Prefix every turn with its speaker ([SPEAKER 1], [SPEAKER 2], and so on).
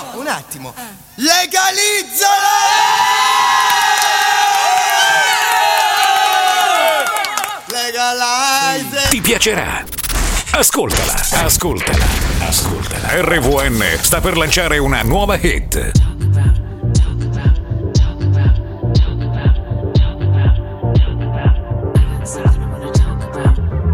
[SPEAKER 1] No, un attimo. Legalizzala! Legalize!
[SPEAKER 2] Ti piacerà. Ascoltala. RVN sta per lanciare una nuova hit.